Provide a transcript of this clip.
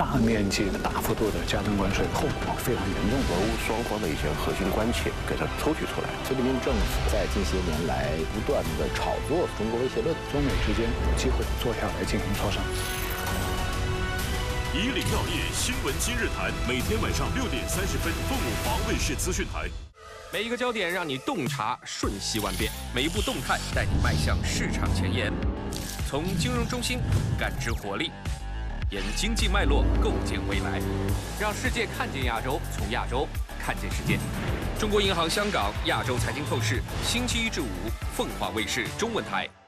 大面积、大幅度的加征关税，后果非常严重。 俄乌双方的一些核心关切给它抽取出来。 菲律宾政府在近些年来不断的炒作中国威胁论， 中美之间有机会坐下来进行磋商。 以领要业新闻今日谈，每天晚上6点30分，凤凰卫视资讯台。 每一个焦点让你洞察瞬息万变，每一步动态带你迈向市场前沿。从金融中心感知活力，沿经济脉络构建未来，让世界看见亚洲，从亚洲看见世界。中国银行香港亚洲财经透视，星期1至5，凤凰卫视中文台。